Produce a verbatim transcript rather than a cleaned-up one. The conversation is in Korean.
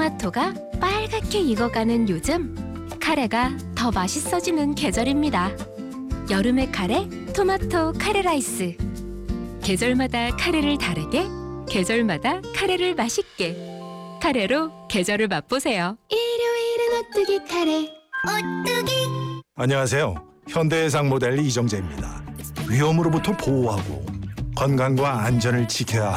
토마토가 빨갛게 익어가는 요즘, 카레가 더 맛있어지는 계절입니다. 여름의 카레, 토마토 카레 라이스. 계절마다 카레를 다르게, 계절마다 카레를 맛있게. 카레로 계절을 맛보세요. 일요일은 오뚜기 카레. 오뚜기. 안녕하세요. 현대해상 모델 이정재입니다. 위험으로부터 보호하고 건강과 안전을 지켜야